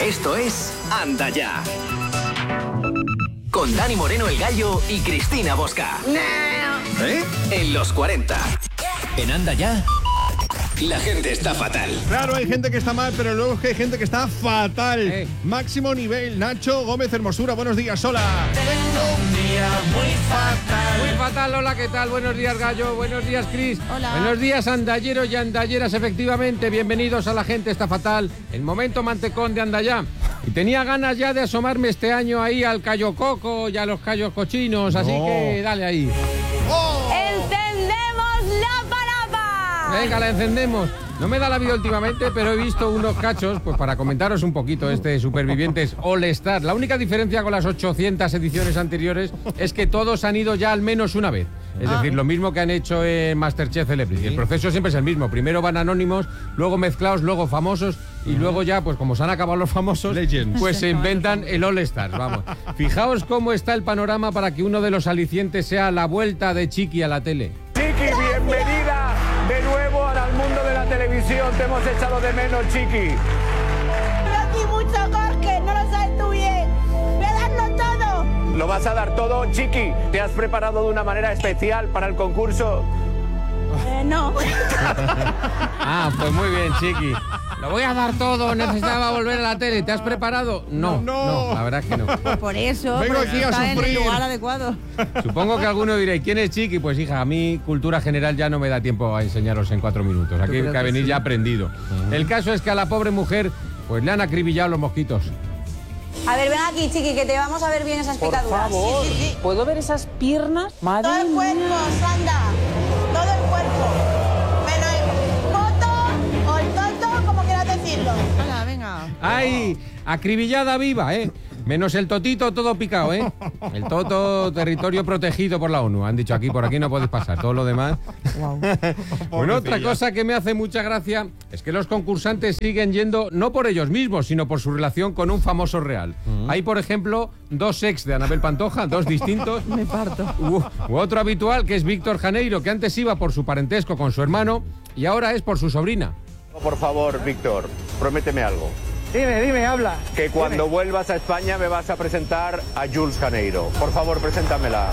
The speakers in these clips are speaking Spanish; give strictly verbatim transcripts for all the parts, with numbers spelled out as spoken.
Esto es Anda Ya. Con Dani Moreno el Gallo y Cristina Bosca. ¿Eh? En los cuarenta. En Anda Ya. La gente está fatal. Claro, hay gente que está mal, pero luego es que hay gente que está fatal. Eh. Máximo nivel. Nacho Gómez Hermosura, buenos días, hola. Tengo un día muy fatal. Muy fatal, hola, ¿qué tal? Buenos días, Gallo. Buenos días, Cris. Hola. Buenos días, andalleros y andalleras, efectivamente. Bienvenidos a La Gente Está Fatal. El momento mantecón de Andallá. Y tenía ganas ya de asomarme este año ahí al Cayo Coco y a los Cayos Cochinos, así no. que dale ahí. Oh. ¡Encendemos la parada! Venga, la encendemos. No me da la vida últimamente, pero he visto unos cachos, pues para comentaros un poquito este Supervivientes All Star. La única diferencia con las ochocientas ediciones anteriores es que todos han ido ya al menos una vez. Es ah. decir, lo mismo que han hecho en Masterchef Celebrity. Sí. El proceso siempre es el mismo. Primero van anónimos, luego mezclados, luego famosos y uh-huh. luego ya, pues como se han acabado los famosos, Legends. Pues se inventan el All Star. Vamos. Fijaos cómo está el panorama para que uno de los alicientes sea la vuelta de Chiqui a la tele. Chiqui, bienvenida de nuevo al mundo de la televisión. Te hemos echado de menos, Chiqui. Yo aquí mucho Jorge, no lo sabes tú bien. Voy a darlo todo. ¿Lo vas a dar todo, Chiqui? ¿Te has preparado de una manera especial para el concurso? Eh, no. Ah, pues muy bien, Chiqui. Lo voy a dar todo, necesitaba volver a la tele. ¿Te has preparado? No, no, no la verdad es que no. Por eso, vengo porque aquí a está sufrir. En el lugar adecuado. Supongo que alguno diréis, ¿quién es Chiqui? Pues hija, a mí cultura general ya no me da tiempo a enseñaros en cuatro minutos. Aquí hay que venir sí? ya aprendido. Uh-huh. El caso es que a la pobre mujer pues le han acribillado los mosquitos. A ver, ven aquí, Chiqui, que te vamos a ver bien esas Por picaduras. favor. Sí, sí, sí. ¿Puedo ver esas piernas? Madre Todo el cuerpo, Sandra. Todo el cuerpo. Menos el foto o el toto, como quieras decirlo. Hola, venga. ¡Ay! Acribillada viva, ¿eh? Menos el totito, todo picado, ¿eh? El toto, territorio protegido por la ONU. Han dicho aquí, por aquí no podéis pasar. Todo lo demás. Wow. Bueno, otra cosa que me hace mucha gracia es que los concursantes siguen yendo no por ellos mismos, sino por su relación con un famoso real. Uh-huh. Hay, por ejemplo, dos ex de Anabel Pantoja, dos distintos. Me parto. U, u otro habitual, que es Víctor Janeiro, que antes iba por su parentesco con su hermano y ahora es por su sobrina. Por favor, Víctor, prométeme algo. Dime, dime, habla. Que cuando dime. vuelvas a España me vas a presentar a Jules Janeiro. Por favor, preséntamela.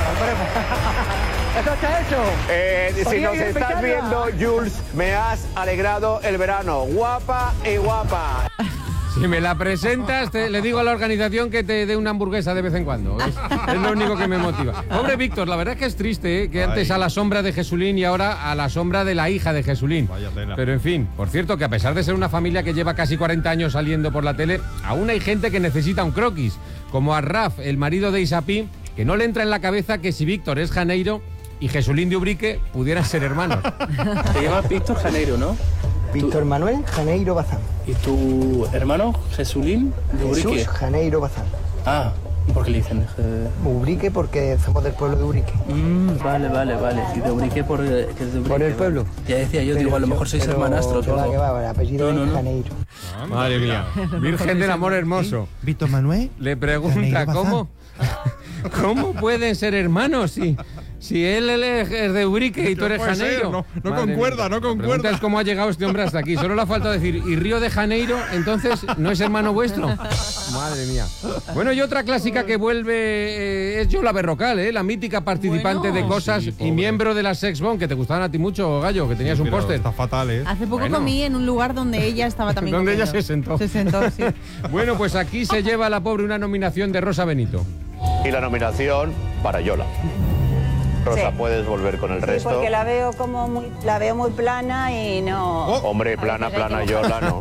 ¿Eso está hecho? Eh, si nos estás viendo, Jules, me has alegrado el verano. Guapa y guapa. Si me la presentas, te, le digo a la organización que te dé una hamburguesa de vez en cuando. Es, es lo único que me motiva. Pobre Víctor, la verdad es que es triste, ¿eh? Que Ay. antes a la sombra de Jesulín y ahora a la sombra de la hija de Jesulín. Pero en fin, por cierto, que a pesar de ser una familia que lleva casi cuarenta años saliendo por la tele, aún hay gente que necesita un croquis. Como a Raf, el marido de Isapí, que no le entra en la cabeza que si Víctor es Janeiro y Jesulín de Ubrique pudieran ser hermanos. Te llamas Víctor Janeiro, ¿no? Víctor ¿Tú? Manuel Janeiro Bazán. ¿Y tu hermano, Jesulín de Ubrique? Jesús Janeiro Bazán. Ah, ¿por qué le dicen? Je... Ubrique porque somos del pueblo de Ubrique. Mm, vale, vale, vale. ¿Y de Ubrique por, que es de Ubrique, por el pueblo? Vale. Ya decía yo, pero digo, a lo mejor sois pero, hermanastros o algo. Que va, el apellido no, no, no. es Janeiro. Ah, madre mía. Virgen del amor hermoso. ¿Sí? Víctor Manuel. Le pregunta, ¿cómo, ¿cómo pueden ser hermanos si... Si él, él es de Ubrique y tú eres Janeiro. No, no concuerda, no concuerda. Es cómo ha llegado este hombre hasta aquí. Solo le ha faltado decir, ¿y Río de Janeiro entonces no es hermano vuestro? Madre mía. Bueno, y otra clásica que vuelve eh, es Yola Berrocal, ¿eh? La mítica participante bueno. de Cosas sí, y miembro de la Sex Bomb, que te gustaban a ti mucho, Gallo, que tenías sí, un póster. Está fatal, ¿eh? Hace poco bueno. comí en un lugar donde ella estaba también Donde comiendo. ella se sentó. Se sentó, sí. Bueno, pues aquí se lleva a la pobre una nominación de Rosa Benito. Y la nominación para Yola. Rosa, sí. puedes volver con el sí, resto. Porque la veo como muy, la veo muy plana y no. Oh. Hombre, plana, plana, Yola, no.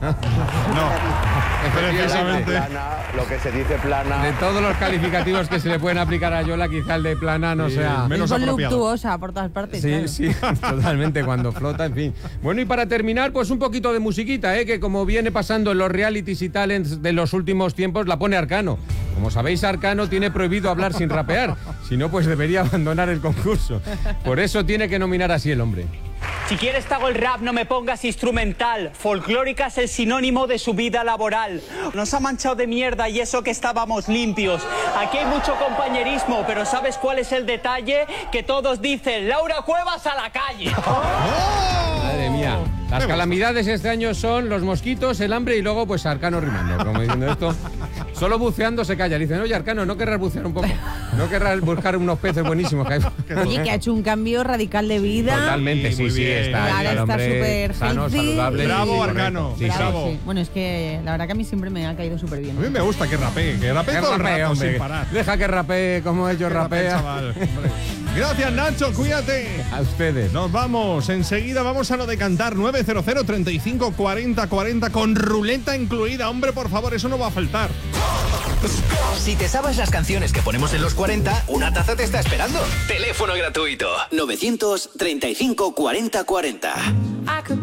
No, efectivamente. Plana, lo que se dice plana. De todos los calificativos que se le pueden aplicar a Yola, quizá el de plana no sí, sea menos apropiado. Voluptuosa por todas partes. Sí, claro. sí, totalmente cuando flota, en fin. Bueno, y para terminar, pues un poquito de musiquita, ¿eh? Que como viene pasando en los realities y talents de los últimos tiempos, la pone Arcano. Como sabéis, Arcano tiene prohibido hablar sin rapear. Si no, pues debería abandonar el concurso. Por eso tiene que nominar así el hombre. Si quieres te hago el rap, no me pongas instrumental. Folclórica es el sinónimo de su vida laboral. Nos ha manchado de mierda y eso que estábamos limpios. Aquí hay mucho compañerismo, pero ¿sabes cuál es el detalle? Que todos dicen, Laura Cuevas a la calle. ¡Oh! Madre mía. Las calamidades este año son los mosquitos, el hambre y luego pues Arcano rimando, como diciendo esto. Solo buceando se calla. Dicen, oye, Arcano, ¿no querrás bucear un poco? ¿No querrás buscar unos peces buenísimos que hay? Oye, que ha hecho un cambio radical de vida. Totalmente, sí, sí, está. Y ahora está súper sano, healthy. saludable. Bravo, sí, Arcano. Sí, bravo. Sí. Bueno, es que la verdad que a mí siempre me ha caído súper bien. A mí me gusta que rapee, que rapee Que todo el rapee, rato hombre. sin parar. Deja que rapee como ellos Que rapee, rapean. chaval, hombre. Gracias, Nacho, cuídate. A ustedes. Nos vamos, enseguida vamos a lo de cantar nueve cero cero, treinta y cinco, cuarenta, cuarenta con ruleta incluida. Hombre, por favor, eso no va a faltar. Si te sabes las canciones que ponemos en los cuarenta, una taza te está esperando. Teléfono gratuito. novecientos treinta y cinco, cuarenta, cuarenta. I could